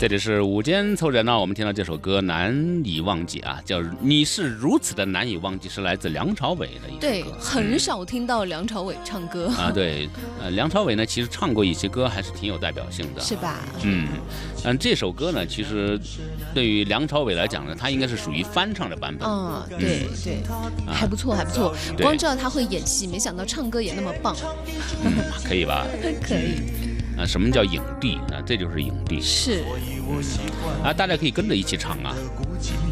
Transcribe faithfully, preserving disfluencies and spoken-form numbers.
这里是午间凑热闹，我们听到这首歌难以忘记啊，叫你是如此的难以忘记，是来自梁朝伟的一首歌。 对，很少听到梁朝伟唱歌啊。对，呃，梁朝伟呢，其实唱过一些歌，还是挺有代表性的， 是吧？ 嗯，嗯，这首歌呢，其实对于梁朝伟来讲呢，他应该是属于翻唱的版本。 嗯，对对， 啊、 还不错，还不错。光知道他会演戏，没想到唱歌也那么棒。 嗯，可以吧？ 可以。 啊，什么叫影帝？啊，这就是影帝。 是。 啊，大家可以跟着一起唱啊。